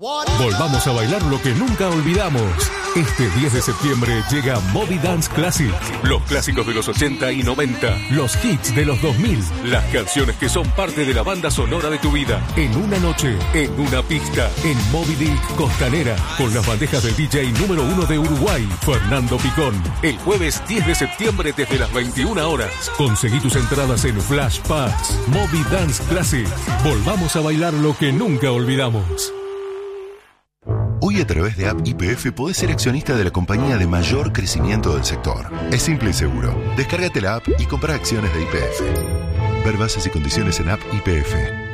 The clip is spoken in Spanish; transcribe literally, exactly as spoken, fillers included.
Volvamos a bailar lo que nunca olvidamos. Este diez de septiembre llega Moby Dance Classic. Los clásicos de los ochenta y noventa. Los hits de los dos mil. Las canciones que son parte de la banda sonora de tu vida. En una noche, en una pista, en Moby Dick Costanera. Con las bandejas del D J número uno de Uruguay, Fernando Picón. El jueves diez de septiembre desde las veintiuna horas. Conseguí tus entradas en Flash Pass. Moby Dance Classic. Volvamos a bailar lo que nunca olvidamos. Hoy a través de App Y P F podés ser accionista de la compañía de mayor crecimiento del sector. Es simple y seguro. Descárgate la app y compra acciones de Y P F. Ver bases y condiciones en App Y P F.